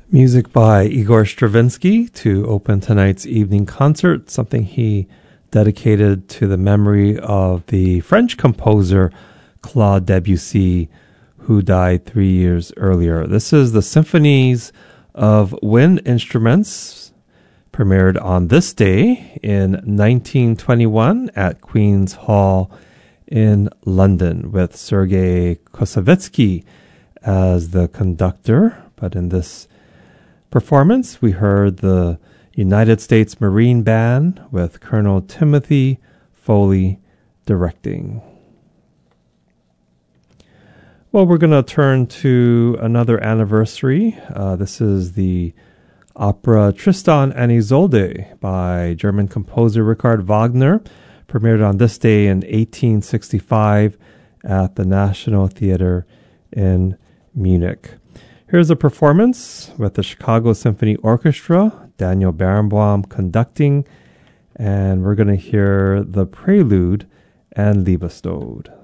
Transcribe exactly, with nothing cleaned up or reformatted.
Music by Igor Stravinsky to open tonight's evening concert, something he dedicated to the memory of the French composer Claude Debussy, who died three years earlier. This is the Symphonies of Wind Instruments, premiered on this day in nineteen twenty-one at Queen's Hall in London, with Sergei Kosovetsky as the conductor. But in this performance, we heard the United States Marine Band with Colonel Timothy Foley directing. Well, we're going to turn to another anniversary. Uh, this is the opera Tristan and Isolde by German composer Richard Wagner, premiered on this day in eighteen sixty-five at the National Theatre in Munich. Here's a performance with the Chicago Symphony Orchestra, Daniel Barenboim conducting, and we're going to hear the Prelude and Liebestod.